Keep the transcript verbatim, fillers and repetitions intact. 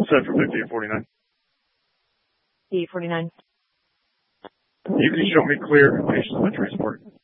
set for fifty-eight forty-nine. fifty-eight forty-nine. You can show me clear patient entry support.